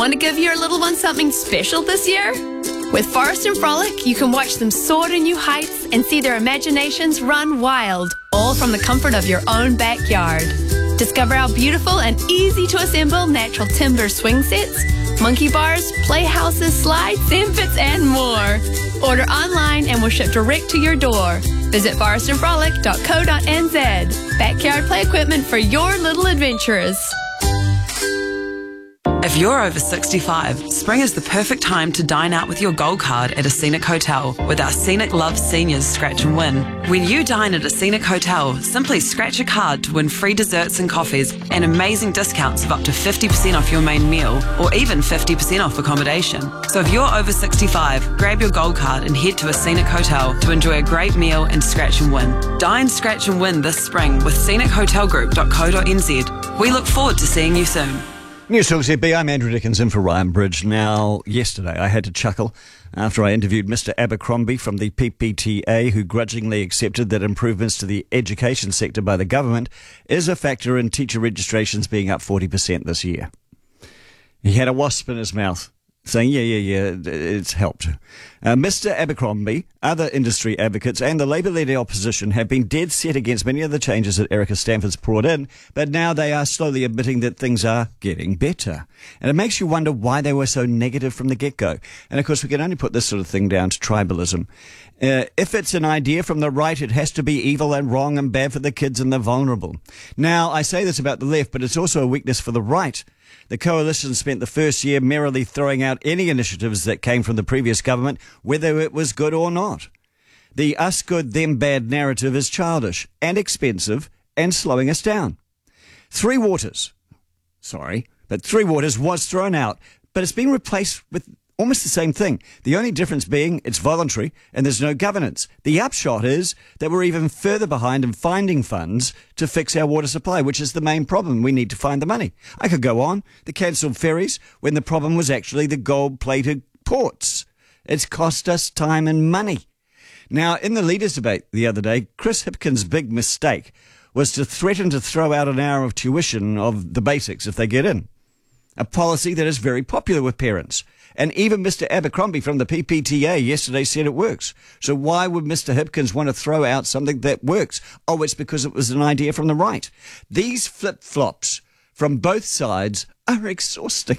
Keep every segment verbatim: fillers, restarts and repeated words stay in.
Want to give your little one something special this year? With Forest and Frolic, you can watch them soar to new heights and see their imaginations run wild, all from the comfort of your own backyard. Discover our beautiful and easy-to-assemble natural timber swing sets, monkey bars, playhouses, slides, sand pits, and more. Order online and we'll ship direct to your door. Visit forest and frolic dot co dot n z. Backyard play equipment for your little adventurers. If you're over sixty-five, spring is the perfect time to dine out with your gold card at a Scenic Hotel with our Scenic Love Seniors Scratch and Win. When you dine at a Scenic Hotel, simply scratch a card to win free desserts and coffees and amazing discounts of up to fifty percent off your main meal or even fifty percent off accommodation. So if you're over sixty-five, grab your gold card and head to a Scenic Hotel to enjoy a great meal and scratch and win. Dine, scratch and win this spring with scenic hotel group dot co dot n z. We look forward to seeing you soon. News Talk Z B, I'm Andrew Dickens in for Ryan Bridge. Now, yesterday I had to chuckle after I interviewed Mister Abercrombie from the P P T A, who grudgingly accepted that improvements to the education sector by the government is a factor in teacher registrations being up forty percent this year. He had a wasp in his mouth, saying, yeah, yeah, yeah, it's helped. Uh, Mister Abercrombie, other industry advocates and the Labour-led opposition have been dead set against many of the changes that Erica Stanford's brought in, but now they are slowly admitting that things are getting better. And it makes you wonder why they were so negative from the get-go. And of course, we can only put this sort of thing down to tribalism. Uh, if it's an idea from the right, it has to be evil and wrong and bad for the kids and the vulnerable. Now, I say this about the left, but it's also a weakness for the right. The coalition spent the first year merrily throwing out any initiatives that came from the previous government, whether it was good or not. The us good, them bad narrative is childish and expensive and slowing us down. Three Waters, sorry, but Three Waters was thrown out, but it's been replaced with almost the same thing. The only difference being it's voluntary and there's no governance. The upshot is that we're even further behind in finding funds to fix our water supply, which is the main problem. We need to find the money. I could go on. The cancelled ferries when the problem was actually the gold-plated ports. It's cost us time and money. Now, in the leaders' debate the other day, Chris Hipkins' big mistake was to threaten to throw out an hour of tuition of the basics if they get in. A policy that is very popular with parents. And even Mister Abercrombie from the P P T A yesterday said it works. So why would Mister Hipkins want to throw out something that works? Oh, it's because it was an idea from the right. These flip-flops from both sides are exhausting.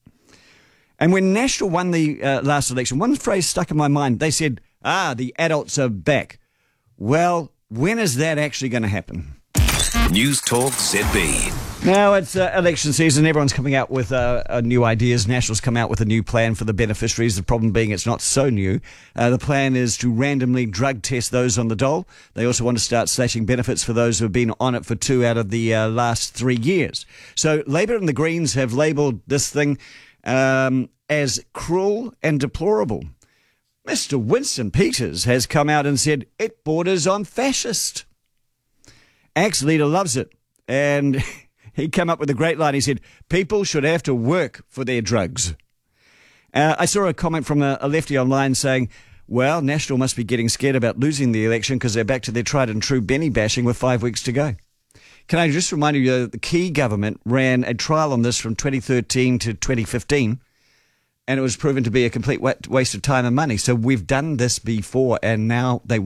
And when National won the uh, last election, one phrase stuck in my mind. They said, ah, the adults are back. Well, when is that actually going to happen? News Talk Z B. Now it's uh, election season. Everyone's coming out with uh, uh, new ideas. National's come out with a new plan for the beneficiaries. The problem being it's not so new. Uh, the plan is to randomly drug test those on the dole. They also want to start slashing benefits for those who have been on it for two out of the uh, last three years. So Labour and the Greens have labelled this thing um, as cruel and deplorable. Mister Winston Peters has come out and said it borders on fascist. Axe leader loves it. And he came up with a great line. He said, people should have to work for their drugs. Uh, I saw a comment from a, a lefty online saying, well, National must be getting scared about losing the election because they're back to their tried and true Benny bashing with five weeks to go. Can I just remind you that the Key government ran a trial on this from twenty thirteen to twenty fifteen, and it was proven to be a complete waste of time and money. So we've done this before, and now they